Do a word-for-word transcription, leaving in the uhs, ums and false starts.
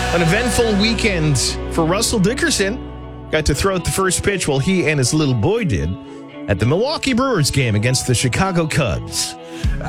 An eventful weekend for Russell Dickerson. Got to throw out the first pitch while he and his little boy did at the Milwaukee Brewers game against the Chicago Cubs.